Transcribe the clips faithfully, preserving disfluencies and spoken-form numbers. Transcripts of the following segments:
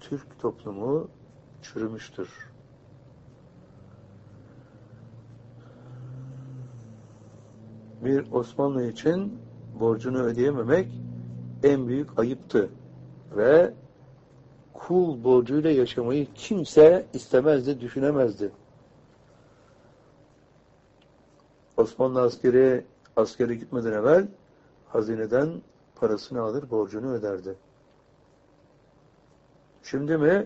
Türk toplumu çürümüştür. Bir Osmanlı için borcunu ödeyememek en büyük ayıptı ve kul borcuyla yaşamayı kimse istemezdi, düşünemezdi. Osmanlı askeri askere gitmeden evvel hazineden parasını alır, borcunu öderdi. Şimdi mi?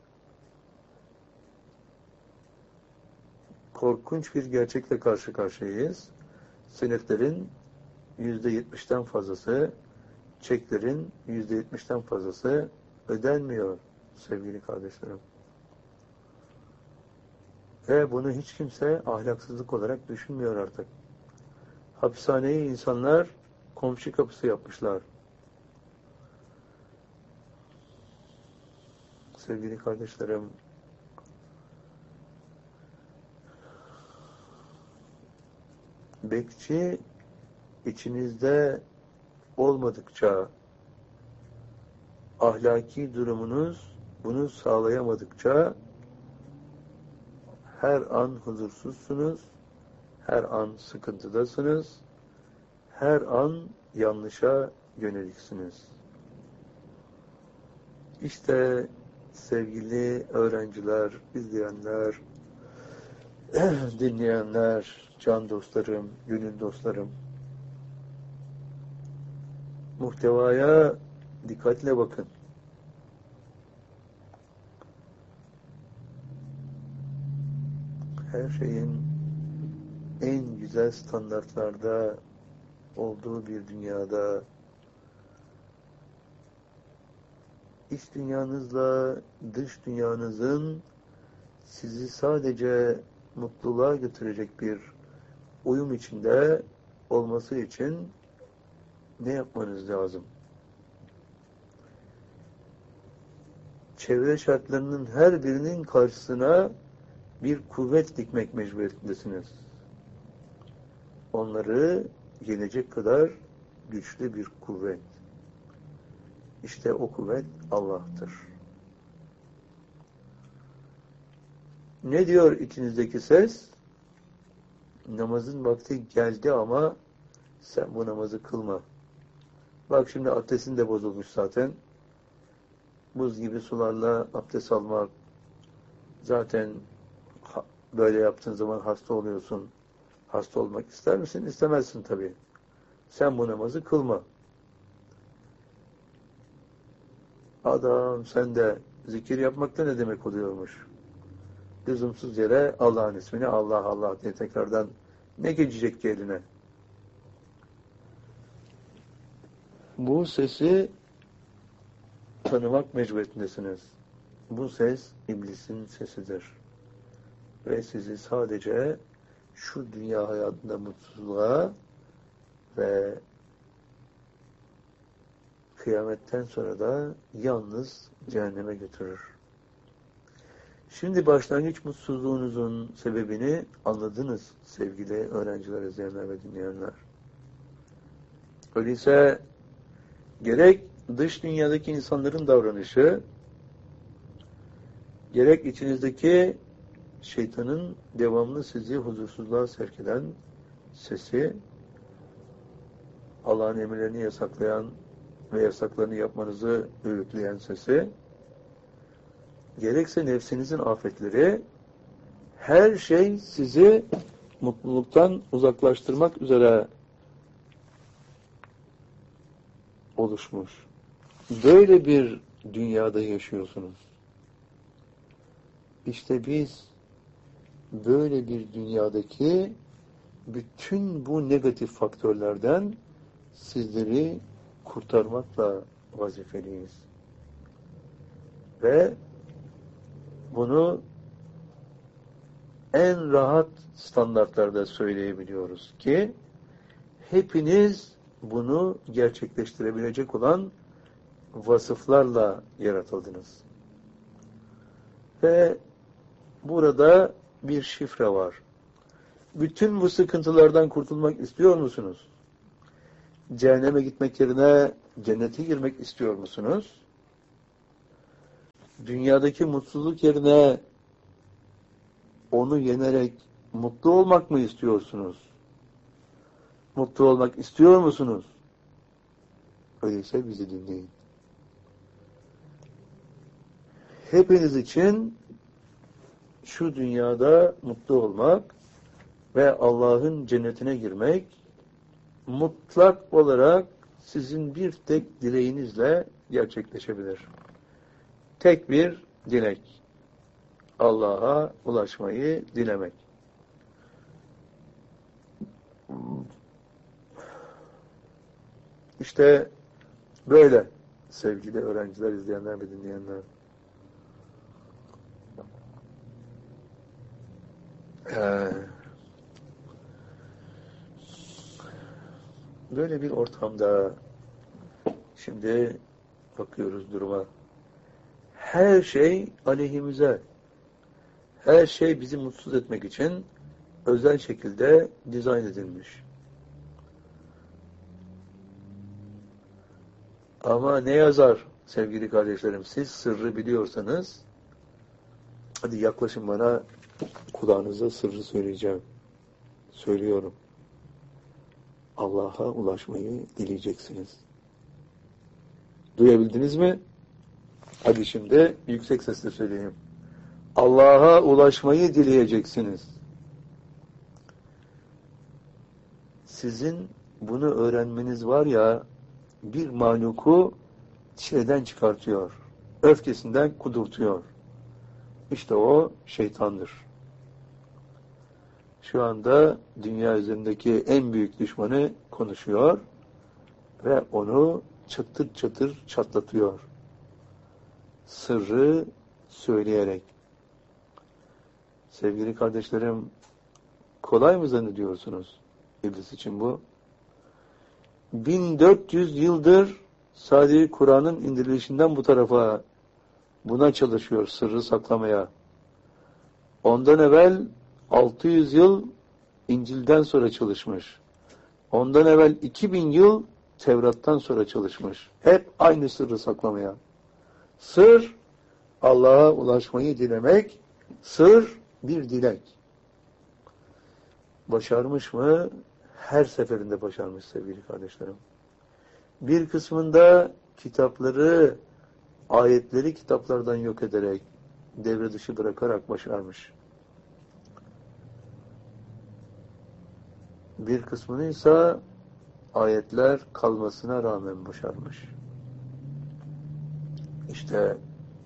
Korkunç bir gerçekle karşı karşıyayız. Senetlerin yüzde yetmişten fazlası, çeklerin yüzde yetmişten fazlası ödenmiyor sevgili kardeşlerim. Ve bunu hiç kimse ahlaksızlık olarak düşünmüyor artık. Hapishaneyi insanlar komşu kapısı yapmışlar. Sevgili kardeşlerim, bekçi içinizde olmadıkça, ahlaki durumunuz bunu sağlayamadıkça her an huzursuzsunuz, her an sıkıntıdasınız, her an yanlışa yöneliksiniz. İşte sevgili öğrenciler, izleyenler, dinleyenler, can dostlarım, gönül dostlarım, muhtevaya dikkatle bakın. Her şeyin en güzel standartlarda olduğu bir dünyada iç dünyanızla dış dünyanızın sizi sadece mutluluğa götürecek bir uyum içinde olması için ne yapmanız lazım? Çevre şartlarının her birinin karşısına bir kuvvet dikmek mecburiyetindesiniz. Onları yenecek kadar güçlü bir kuvvet. İşte o kuvvet Allah'tır. Ne diyor içinizdeki ses? Namazın vakti geldi ama sen bu namazı kılma. Bak şimdi abdestin de bozulmuş zaten. Buz gibi sularla abdest almak, zaten böyle yaptığın zaman hasta oluyorsun. Hasta olmak ister misin? İstemezsin tabii. Sen bu namazı kılma. Adam sen de zikir yapmakta ne demek oluyormuş? Lüzumsuz yere Allah'ın ismini Allah Allah diye tekrardan ne geçecek ki eline? Bu sesi tanımak mecburiyetindesiniz. Bu ses iblisin sesidir. Ve sizi sadece şu dünya hayatında mutsuzluğa ve kıyametten sonra da yalnız cehenneme götürür. Şimdi başlangıç mutsuzluğunuzun sebebini anladınız sevgili öğrenciler, izleyenler ve dinleyenler. Öyleyse gerek dış dünyadaki insanların davranışı, gerek içinizdeki şeytanın devamlı sizi huzursuzluğa sevk eden sesi, Allah'ın emirlerini yasaklayan ve yasaklarını yapmanızı öğütleyen sesi, gerekse nefsinizin afetleri, her şey sizi mutluluktan uzaklaştırmak üzere oluşmuş. Böyle bir dünyada yaşıyorsunuz. İşte biz böyle bir dünyadaki bütün bu negatif faktörlerden sizleri kurtarmakla vazifeliyiz. Ve bunu en rahat standartlarda söyleyebiliyoruz ki hepiniz bunu gerçekleştirebilecek olan vasıflarla yaratıldınız. Ve burada bir şifre var. Bütün bu sıkıntılardan kurtulmak istiyor musunuz? Cehenneme gitmek yerine cennete girmek istiyor musunuz? dünyadaki mutsuzluk yerine onu yenerek mutlu olmak mı istiyorsunuz? Mutlu olmak istiyor musunuz? Öyleyse bizi dinleyin. Hepiniz için şu dünyada mutlu olmak ve Allah'ın cennetine girmek mutlak olarak sizin bir tek dileğinizle gerçekleşebilir. Tek bir dilek. Allah'a ulaşmayı dilemek. İşte böyle sevgili öğrenciler, izleyenler ve dinleyenler. Ee, böyle bir ortamda şimdi bakıyoruz duruma. Her şey aleyhimize. Her şey bizi mutsuz etmek için özel şekilde dizayn edilmiş. Ama ne yazar sevgili kardeşlerim? Siz sırrı biliyorsanız hadi yaklaşın bana, kulağınıza sırrı söyleyeceğim. Söylüyorum. Allah'a ulaşmayı dileyeceksiniz. Duyabildiniz mi? Hadi şimdi yüksek sesle söyleyeyim. Allah'a ulaşmayı dileyeceksiniz. Sizin bunu öğrenmeniz var ya, bir mahluku çileden çıkartıyor. Öfkesinden kudurtuyor. İşte o şeytandır. Şu anda dünya üzerindeki en büyük düşmanı konuşuyor ve onu çatır çatır çatlatıyor. Sırrı söyleyerek. Sevgili kardeşlerim, kolay mı zannediyorsunuz İblis için bu? bin dört yüz yıldır sadece Kur'an'ın indirilişinden bu tarafa buna çalışıyor, sırrı saklamaya. Ondan evvel altı yüz yıl İncil'den sonra çalışmış. Ondan evvel iki bin yıl Tevrat'tan sonra çalışmış. Hep aynı sırrı saklamaya. Sır, Allah'a ulaşmayı dilemek. Sır, bir dilek. Başarmış mı? Her seferinde başarmış sevgili kardeşlerim. Bir kısmında kitapları, ayetleri kitaplardan yok ederek, devre dışı bırakarak başarmış. Bir kısmını ise ayetler kalmasına rağmen başarmış. İşte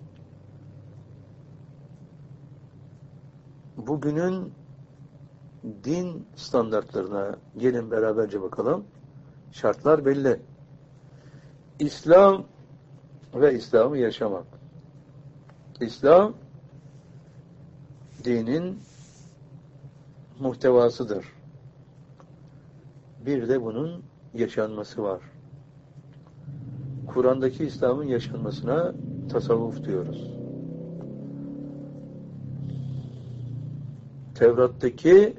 bugünün din standartlarına gelin beraberce bakalım. Şartlar belli. İslam ve İslam'ı yaşamak. İslam dinin muhtevasıdır. Bir de bunun yaşanması var. Kur'an'daki İslam'ın yaşanmasına tasavvuf diyoruz. Tevrat'taki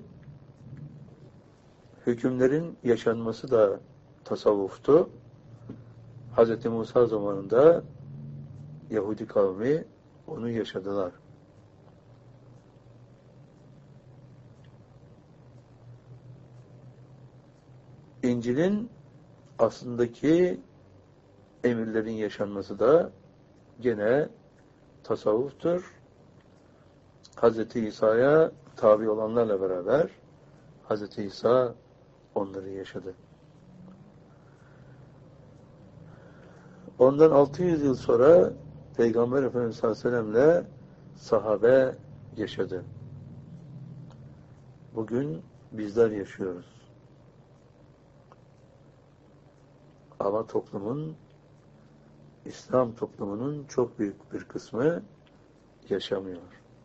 hükümlerin yaşanması da tasavvuftu. Hz. Musa zamanında Yahudi kavmi onu yaşadılar. İncil'in aslındaki emirlerin yaşanması da gene tasavvuftur. Hz. İsa'ya tabi olanlarla beraber Hz. İsa onları yaşadı. Ondan altı yüz yıl sonra Peygamber Efendimiz sallallahu aleyhi ve sellem'le sahabe yaşadı. Bugün bizler yaşıyoruz. Ama toplumun, İslam toplumunun çok büyük bir kısmı yaşamıyor.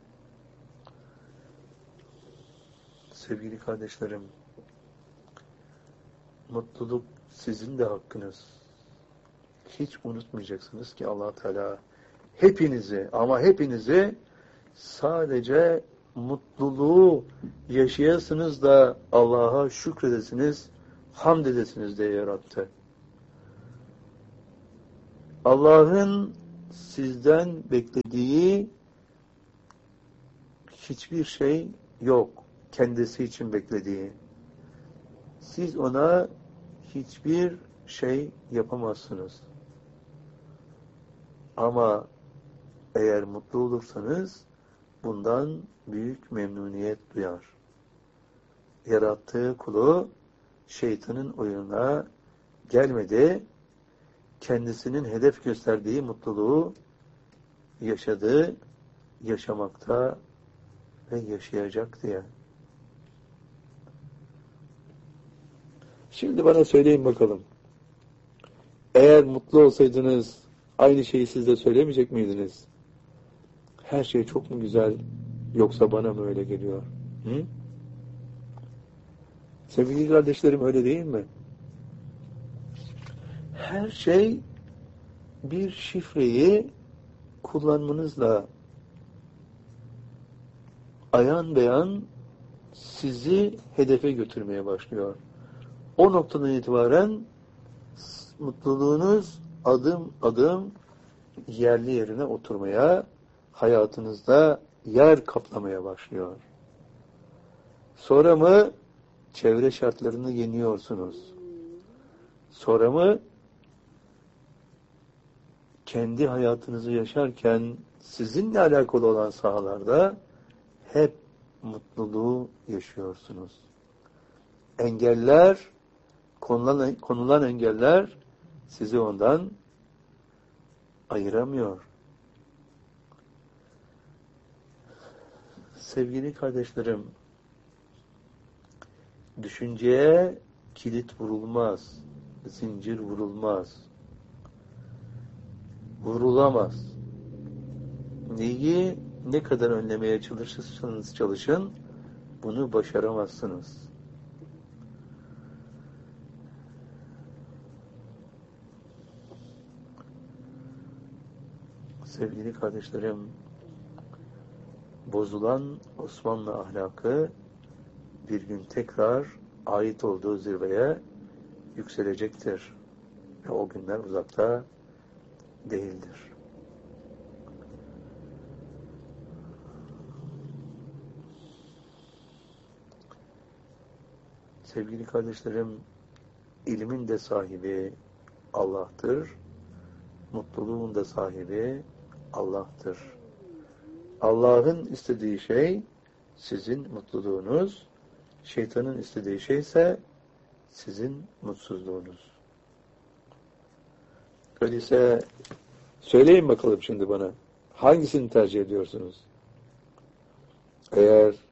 Sevgili kardeşlerim, mutluluk sizin de hakkınız. Hiç unutmayacaksınız ki Allah Teala hepinizi, ama hepinizi sadece mutluluğu yaşayasınız da Allah'a şükredesiniz, hamd edesiniz diye yarattı. Allah'ın sizden beklediği hiçbir şey yok. Kendisi için beklediği. Siz ona hiçbir şey yapamazsınız. Ama eğer mutlu olursanız bundan büyük memnuniyet duyar. Yarattığı kulu şeytanın oyununa gelmedi, kendisinin hedef gösterdiği mutluluğu yaşadı, yaşamakta ve yaşayacak diye. Şimdi bana söyleyin bakalım. Eğer mutlu olsaydınız aynı şeyi siz de söylemeyecek miydiniz? Her şey çok mu güzel, yoksa bana mı öyle geliyor? Hı? Sevgili kardeşlerim, öyle değil mi? Her şey bir şifreyi kullanmanızla ayan beyan sizi hedefe götürmeye başlıyor. O noktadan itibaren mutluluğunuz adım adım yerli yerine oturmaya, hayatınızda yer kaplamaya başlıyor. Sonra mı çevre şartlarını yeniyorsunuz? Sonra mı kendi hayatınızı yaşarken sizinle alakalı olan sahalarda hep mutluluğu yaşıyorsunuz? Engeller, konulan, konulan engeller sizi ondan ayıramıyor. Sevgili kardeşlerim, düşünceye kilit vurulmaz, zincir vurulmaz, vurulamaz. Neyi ne kadar önlemeye çalışırsanız çalışın, bunu başaramazsınız. Sevgili kardeşlerim, bozulan Osmanlı ahlakı bir gün tekrar ait olduğu zirveye yükselecektir. Ve o günler uzakta değildir. Sevgili kardeşlerim, ilmin de sahibi Allah'tır, mutluluğun da sahibi Allah'tır. Allah'ın istediği şey sizin mutluluğunuz, şeytanın istediği şey ise sizin mutsuzluğunuz. Öyleyse söyleyin bakalım şimdi bana, hangisini tercih ediyorsunuz? Eğer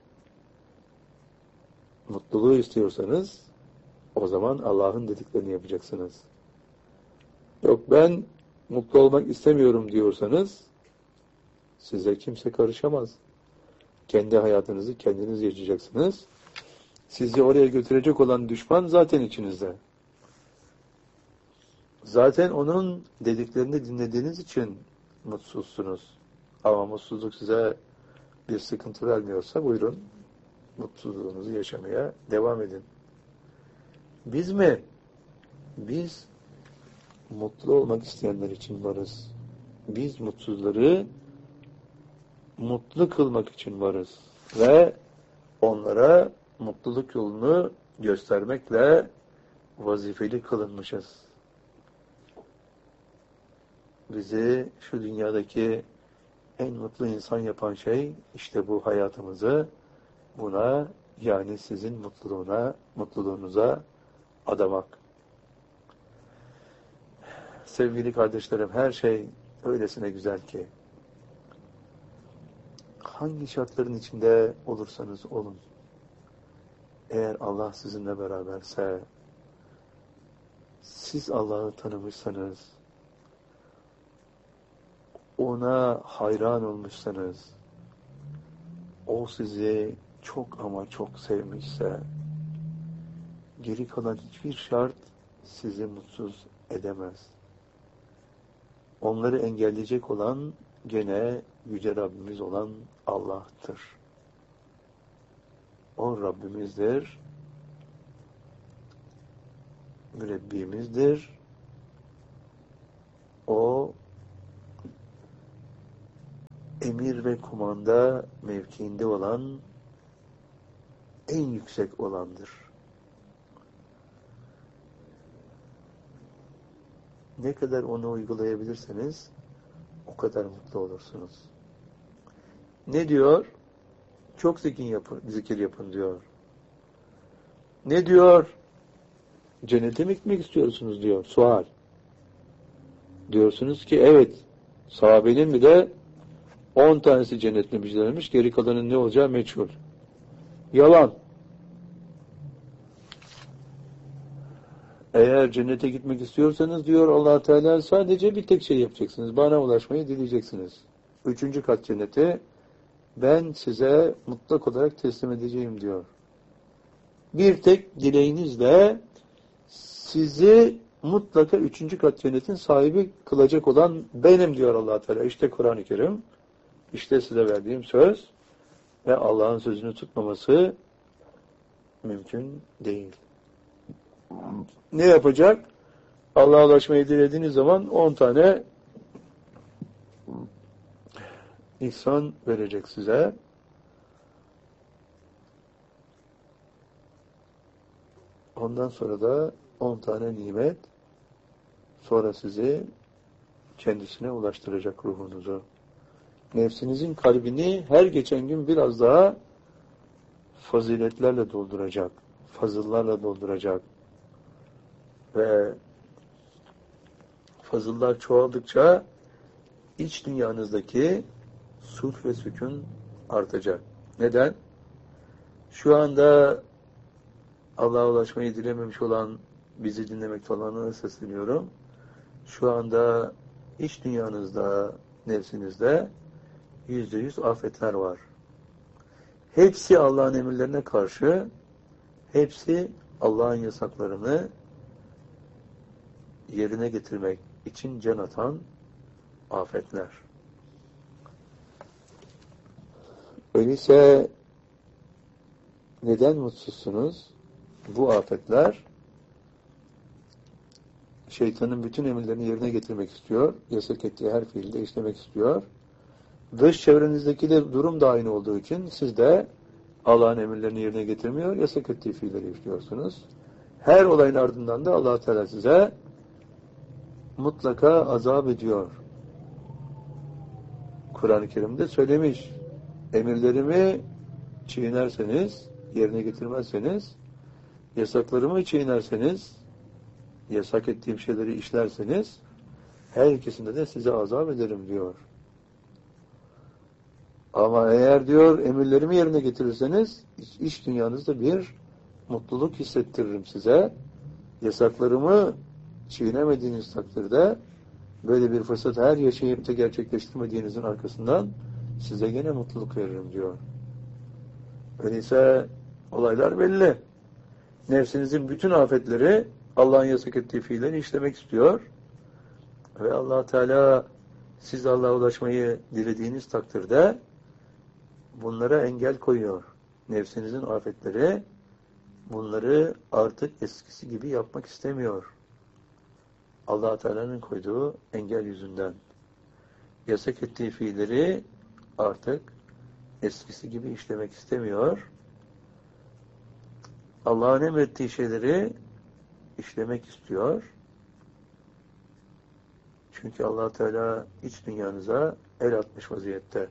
mutluluğu istiyorsanız o zaman Allah'ın dediklerini yapacaksınız. Yok, ben mutlu olmak istemiyorum diyorsanız size kimse karışamaz. Kendi hayatınızı kendiniz yaşayacaksınız. Sizi oraya götürecek olan düşman zaten içinizde. Zaten onun dediklerini dinlediğiniz için mutsuzsunuz. Ama mutsuzluk size bir sıkıntı vermiyorsa buyurun, mutsuzluğunuzu yaşamaya devam edin. Biz mi? Biz mutlu olmak isteyenler için varız. Biz mutsuzları mutlu kılmak için varız. Ve onlara mutluluk yolunu göstermekle vazifeli kılınmışız. Bizi şu dünyadaki en mutlu insan yapan şey işte bu, hayatımızı buna, yani sizin mutluluğuna, mutluluğunuza adamak. Sevgili kardeşlerim, her şey öylesine güzel ki hangi şartların içinde olursanız olun, eğer Allah sizinle beraberse, siz Allah'ı tanımışsanız, ona hayran olmuşsanız, o sizi çok ama çok sevmişse, geri kalan hiçbir şart sizi mutsuz edemez. Onları engelleyecek olan gene Yüce Rabbimiz olan Allah'tır. O Rabbimizdir, mürebbimizdir. O emir ve kumanda mevkiinde olan, en yüksek olandır. Ne kadar onu uygulayabilirseniz o kadar mutlu olursunuz. Ne diyor? Çok zikir yapın, zikir yapın diyor. Ne diyor? Cennete mi gitmek istiyorsunuz diyor. Sual. Diyorsunuz ki evet. Sahabenin bile on tanesi cennetle müjdelenmiş. Geri kalanın ne olacağı meçhul. Yalan. Eğer cennete gitmek istiyorsanız diyor Allah Teala sadece bir tek şey yapacaksınız. Bana ulaşmayı dileyeceksiniz. Üçüncü kat cenneti ben size mutlak olarak teslim edeceğim diyor. Bir tek dileğinizle sizi mutlaka üçüncü kat cennetin sahibi kılacak olan benim diyor Allah Teala. İşte Kur'an-ı Kerim, işte size verdiğim söz ve Allah'ın sözünü tutmaması mümkün değil. Ne yapacak? Allah'a ulaşmayı dilediğiniz zaman on tane ihsan verecek size. Ondan sonra da on tane nimet, sonra sizi kendisine ulaştıracak ruhunuzu. Nefsinizin kalbini her geçen gün biraz daha faziletlerle dolduracak, fazıllarla dolduracak. Ve fazıllar çoğaldıkça iç dünyanızdaki sulh ve sükun artacak. Neden? Şu anda Allah'a ulaşmayı dilememiş olan, bizi dinlemekte olanlara sesleniyorum. Şu anda iç dünyanızda, nefsinizde yüzde yüz afetler var. Hepsi Allah'ın emirlerine karşı, hepsi Allah'ın yasaklarını yerine getirmek için can atan afetler. Öyleyse neden mutsuzsunuz? Bu afetler şeytanın bütün emirlerini yerine getirmek istiyor. Yasak ettiği her fiilde işlemek istiyor. Dış çevrenizdeki de durum da aynı olduğu için siz de Allah'ın emirlerini yerine getirmiyor, yasak ettiği fiilleri işliyorsunuz. Her olayın ardından da Allah Teala size mutlaka azap ediyor. Kur'an-ı Kerim'de söylemiş. Emirlerimi çiğnerseniz, yerine getirmezseniz, yasaklarımı çiğnerseniz, yasak ettiğim şeyleri işlerseniz, her ikisinde de size azap ederim diyor. Ama eğer diyor emirlerimi yerine getirirseniz, iç, iç dünyanızda bir mutluluk hissettiririm size. Yasaklarımı çiğnemediğiniz takdirde böyle bir fırsat her yaşayıp da gerçekleştirmediğinizin arkasından size gene mutluluk veririm diyor. Öyleyse olaylar belli. Nefsinizin bütün afetleri Allah'ın yasak ettiği fiilleri işlemek istiyor. Ve Allah Teala siz Allah'a ulaşmayı dilediğiniz takdirde bunlara engel koyuyor. Nefsinizin afetleri bunları artık eskisi gibi yapmak istemiyor. Allah Teala'nın koyduğu engel yüzünden. Yasak ettiği fiilleri artık eskisi gibi işlemek istemiyor. Allah'ın emrettiği şeyleri işlemek istiyor. Çünkü Allah Teala iç dünyanıza el atmış vaziyette.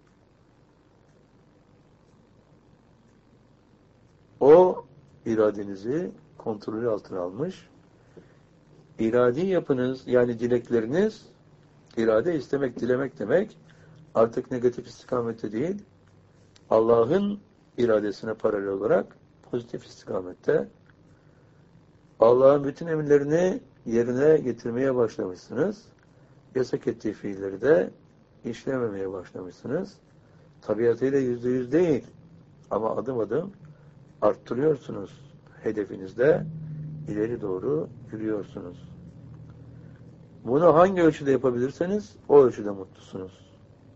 O iradenizi kontrolü altına almış. İradi yapınız, yani dilekleriniz, irade istemek, dilemek demek artık negatif istikamette değil, Allah'ın iradesine paralel olarak pozitif istikamette. Allah'ın bütün emirlerini yerine getirmeye başlamışsınız. Yasak ettiği fiilleri de işlememeye başlamışsınız. Tabiatıyla yüzde yüz değil. Ama adım adım arttırıyorsunuz. Hedefinizde ileri doğru yürüyorsunuz. Bunu hangi ölçüde yapabilirseniz o ölçüde mutlusunuz.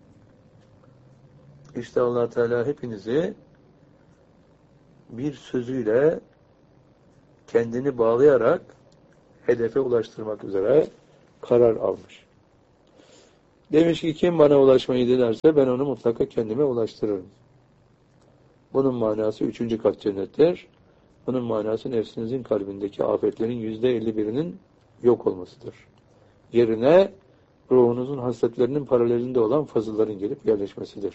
İşte Allah Teala hepinizi bir sözüyle kendini bağlayarak hedefe ulaştırmak üzere karar almış. Demiş ki kim bana ulaşmayı dilerse ben onu mutlaka kendime ulaştırırım. Bunun manası üçüncü kat cennettir. Bunun manası nefsinizin kalbindeki afetlerin yüzde elli birinin yok olmasıdır. Yerine ruhunuzun hasletlerinin paralelinde olan fazılların gelip yerleşmesidir.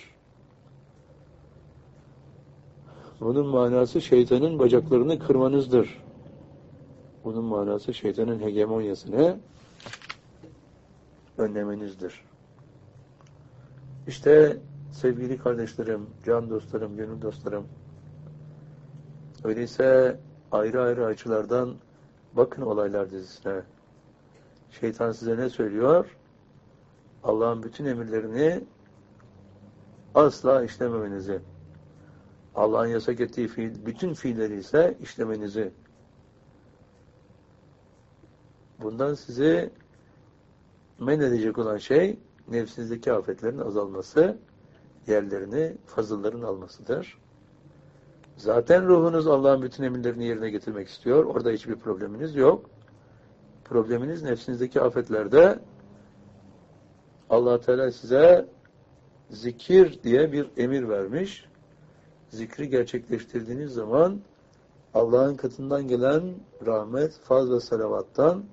Bunun manası şeytanın bacaklarını kırmanızdır. Bunun manası şeytanın hegemonyasını önlemenizdir. İşte sevgili kardeşlerim, can dostlarım, gönül dostlarım, öyleyse ayrı ayrı açılardan bakın olaylar dizisine. Şeytan size ne söylüyor? Allah'ın bütün emirlerini asla işlememenizi, Allah'ın yasak ettiği fiil, bütün fiilleri ise işlemenizi, bundan sizi men edecek olan şey, nefsinizdeki afetlerin azalması, yerlerini fazılların almasıdır. Zaten ruhunuz Allah'ın bütün emirlerini yerine getirmek istiyor. Orada hiçbir probleminiz yok. Probleminiz nefsinizdeki afetlerde Allah Teala size zikir diye bir emir vermiş. Zikri gerçekleştirdiğiniz zaman Allah'ın katından gelen rahmet, faz ve salavattan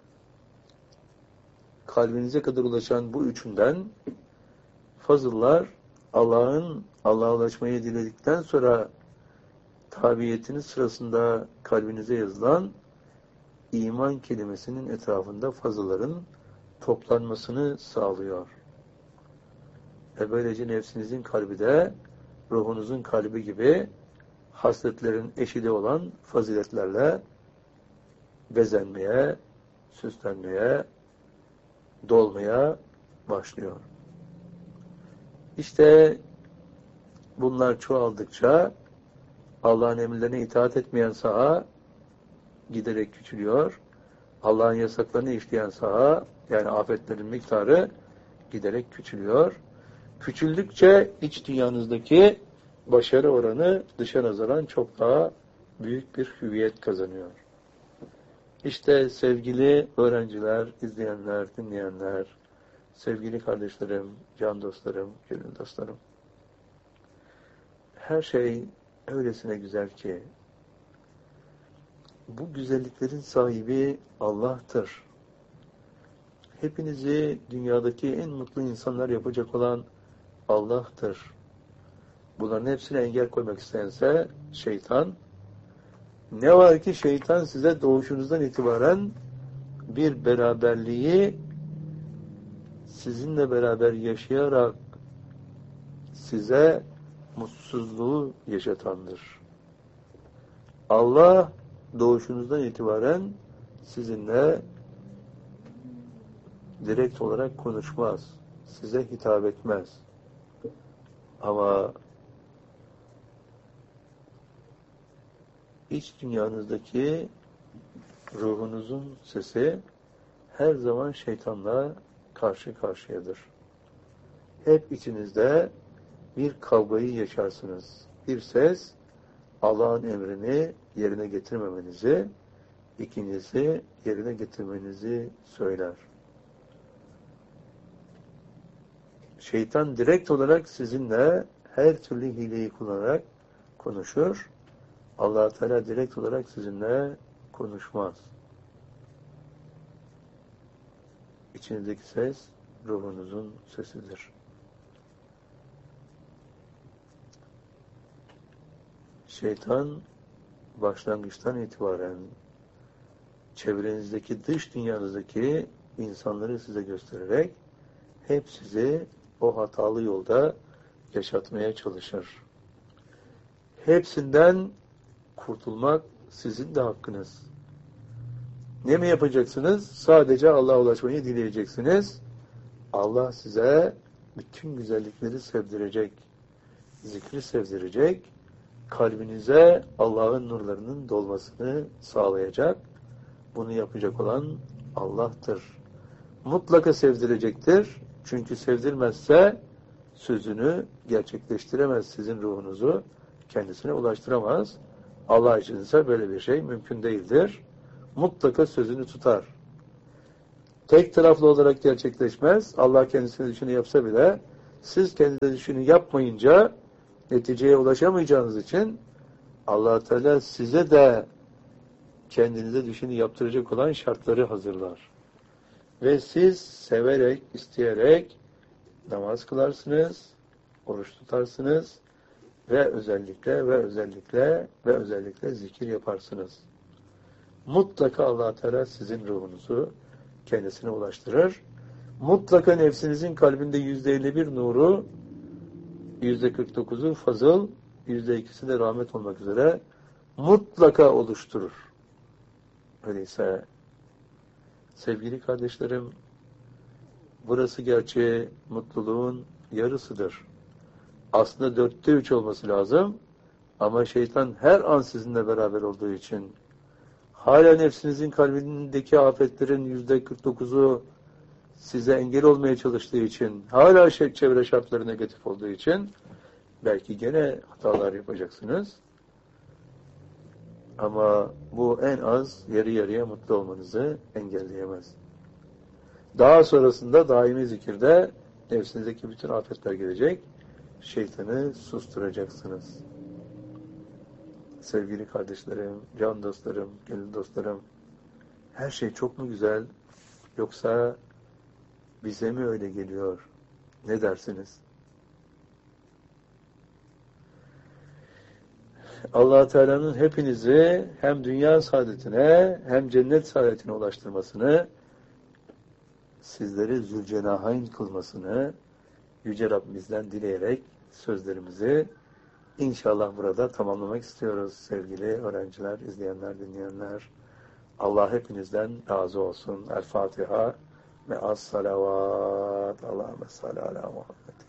kalbinize kadar ulaşan bu üçünden fazıllar Allah'ın Allah'a ulaşmayı diledikten sonra tabiyetiniz sırasında kalbinize yazılan iman kelimesinin etrafında fazılların toplanmasını sağlıyor. Ve böylece nefsinizin kalbi de ruhunuzun kalbi gibi hasletlerin eşidi olan faziletlerle bezenmeye, süslenmeye, dolmaya başlıyor. İşte bunlar çoğaldıkça Allah'ın emirlerine itaat etmeyen saha giderek küçülüyor. Allah'ın yasaklarını işleyen saha, yani afetlerin miktarı giderek küçülüyor. Küçüldükçe iç dünyanızdaki başarı oranı dışa nazaran çok daha büyük bir hüviyet kazanıyor. İşte sevgili öğrenciler, izleyenler, dinleyenler, sevgili kardeşlerim, can dostlarım, gönül dostlarım. Her şey öylesine güzel ki bu güzelliklerin sahibi Allah'tır. Hepinizi dünyadaki en mutlu insanlar yapacak olan Allah'tır. Bunların hepsine engel koymak isteyense şeytan. Ne var ki şeytan size doğuşunuzdan itibaren bir beraberliği sizinle beraber yaşayarak size mutsuzluğu yaşatandır. Allah doğuşunuzdan itibaren sizinle direkt olarak konuşmaz. Size hitap etmez. Ama iç dünyanızdaki ruhunuzun sesi her zaman şeytanla karşı karşıyadır. Hep içinizde bir kavgayı yaşarsınız. Bir ses Allah'ın emrini yerine getirmemenizi, ikincisi yerine getirmenizi söyler. Şeytan direkt olarak sizinle her türlü hileyi kullanarak konuşur. Allah Teala direkt olarak sizinle konuşmaz. İçinizdeki ses ruhunuzun sesidir. Şeytan başlangıçtan itibaren çevrenizdeki, dış dünyanızdaki insanları size göstererek hep sizi o hatalı yolda yaşatmaya çalışır. Hepsinden kurtulmak sizin de hakkınız. Ne mi yapacaksınız? Sadece Allah'a ulaşmayı dileyeceksiniz. Allah size bütün güzellikleri sevdirecek, zikri sevdirecek, kalbinize Allah'ın nurlarının dolmasını sağlayacak. Bunu yapacak olan Allah'tır. Mutlaka sevdirecektir. Çünkü sevdirmezse sözünü gerçekleştiremez, sizin ruhunuzu kendisine ulaştıramaz. Allah için ise böyle bir şey mümkün değildir. Mutlaka sözünü tutar. tek taraflı olarak gerçekleşmez. Allah kendisine düşünü yapsa bile siz kendinize düşünü yapmayınca neticeye ulaşamayacağınız için Allah Teala size de kendinize düşünü yaptıracak olan şartları hazırlar. Ve siz severek, isteyerek namaz kılarsınız, oruç tutarsınız ve özellikle ve özellikle ve özellikle zikir yaparsınız. Mutlaka Allah Teala sizin ruhunuzu kendisine ulaştırır. Mutlaka nefsinizin kalbinde yüzde elli bir nuru, yüzde kırk dokuzu fazıl, yüzde ikisi de rahmet olmak üzere mutlaka oluşturur. Öyleyse sevgili kardeşlerim, burası gerçeği mutluluğun yarısıdır. Aslında dörtte üç olması lazım ama şeytan her an sizinle beraber olduğu için hala nefsinizin kalbindeki afetlerin yüzde kırk dokuzu size engel olmaya çalıştığı için, hala çevre şartları negatif olduğu için belki gene hatalar yapacaksınız. Ama bu en az yarı yarıya mutlu olmanızı engelleyemez. Daha sonrasında daimi zikirde nefsinizdeki bütün afetler gelecek. Şeytanı susturacaksınız. Sevgili kardeşlerim, can dostlarım, gönül dostlarım, her şey çok mu güzel? Yoksa bize mi öyle geliyor? Ne dersiniz? Allah Teala'nın hepinizi hem dünya saadetine hem cennet saadetine ulaştırmasını, sizleri zülcenahayn kılmasını Yüce Rabbimizden dileyerek sözlerimizi İnşallah burada tamamlamak istiyoruz sevgili öğrenciler, izleyenler, dinleyenler. Allah hepinizden razı olsun. El Fatiha ve as-salavat. Allahümme salli ala Muhammed.